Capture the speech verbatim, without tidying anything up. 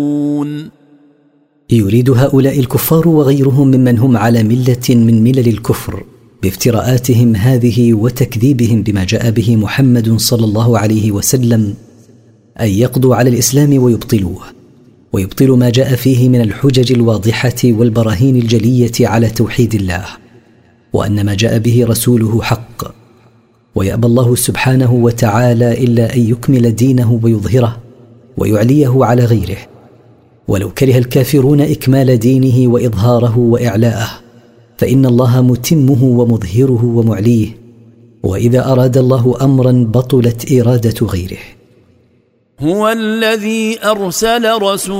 يريد هؤلاء الكفار وغيرهم ممن هم على ملة من ملل الكفر بافتراءاتهم هذه وتكذيبهم بما جاء به محمد صلى الله عليه وسلم أن يقضوا على الإسلام ويبطلوه، ويبطلوا ما جاء فيه من الحجج الواضحة والبراهين الجلية على توحيد الله، وأن ما جاء به رسوله حق، ويأبى الله سبحانه وتعالى إلا أن يكمل دينه ويظهره ويعليه على غيره، ولو كره الكافرون إكمال دينه وإظهاره وإعلاءه فإن الله متمه ومظهره ومعليه، وإذا أراد الله أمرا بطلت إرادة غيره. هو الذي أرسل رسوله